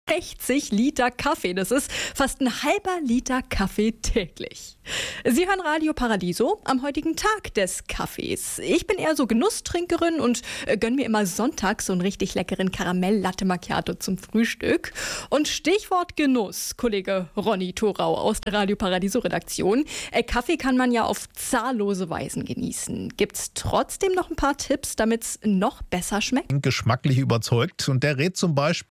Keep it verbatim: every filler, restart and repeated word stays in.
sechzig Liter Kaffee. Das ist fast ein halber Liter Kaffee täglich. Sie hören Radio Paradiso am heutigen Tag des Kaffees. Ich bin eher so Genusstrinkerin und gönn mir immer sonntags so einen richtig leckeren Karamell-Latte Macchiato zum Frühstück. Und Stichwort Genuss, Kollege Ronny Thorau aus der Radio Paradiso Redaktion. Äh, Kaffee kann man ja auf zahllose Weisen genießen. Gibt's trotzdem noch ein paar Tipps, damit's noch besser schmeckt? Geschmacklich überzeugt und der rät zum Beispiel